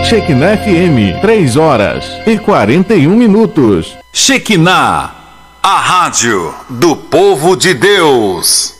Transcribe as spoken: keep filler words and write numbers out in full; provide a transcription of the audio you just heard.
Shekinah F M, três horas e quarenta e um minutos. Shekinah, a rádio do povo de Deus.